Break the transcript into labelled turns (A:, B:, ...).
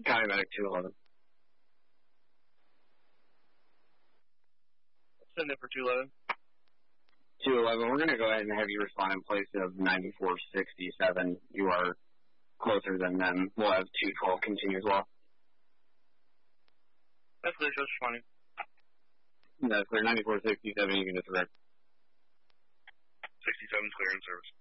A: County Medic 211.
B: Send it for 211.
A: 211, we're going to go ahead and have you respond in place of 9467. You are closer than them. We'll have 212 continue as well.
B: That's clear, just responding.
A: That's clear. 9467, you can disregard.
B: 67 is clear in service.